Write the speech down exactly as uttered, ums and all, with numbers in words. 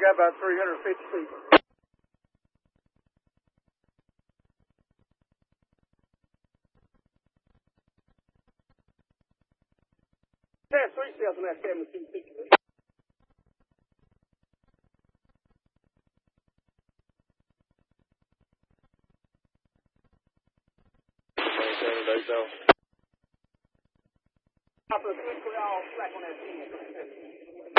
got about three hundred fifty feet. There's three cells in that seventy-two feet. Top of the all slack on that team.